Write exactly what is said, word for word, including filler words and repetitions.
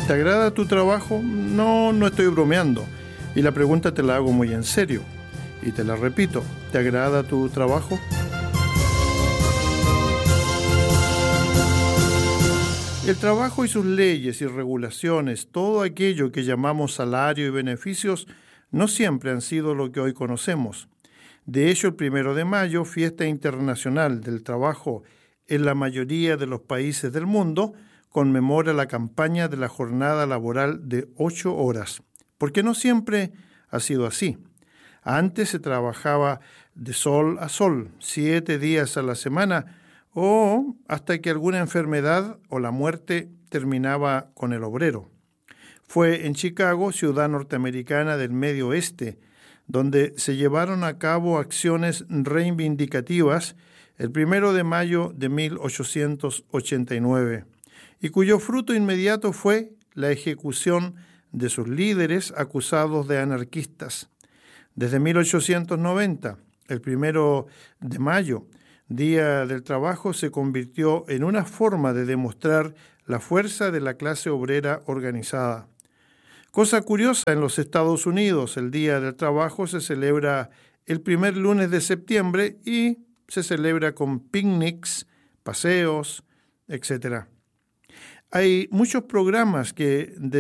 ¿Te agrada tu trabajo? No, no estoy bromeando. Y la pregunta te la hago muy en serio. Y te la repito, ¿te agrada tu trabajo? El trabajo y sus leyes y regulaciones, todo aquello que llamamos salario y beneficios, no siempre han sido lo que hoy conocemos. De hecho, el primero de mayo, fiesta internacional del trabajo en la mayoría de los países del mundo, conmemora la campaña de la jornada laboral de ocho horas, porque no siempre ha sido así. Antes se trabajaba de sol a sol, siete días a la semana, o hasta que alguna enfermedad o la muerte terminaba con el obrero. Fue en Chicago, ciudad norteamericana del Medio Oeste, donde se llevaron a cabo acciones reivindicativas el primero de mayo de mil ochocientos ochenta y nueve, y cuyo fruto inmediato fue la ejecución de sus líderes acusados de anarquistas. Desde mil ochocientos noventa, el primero de mayo, Día del Trabajo, se convirtió en una forma de demostrar la fuerza de la clase obrera organizada. Cosa curiosa, en los Estados Unidos el Día del Trabajo se celebra el primer lunes de septiembre y se celebra con picnics, paseos, etcétera. Hay muchos programas que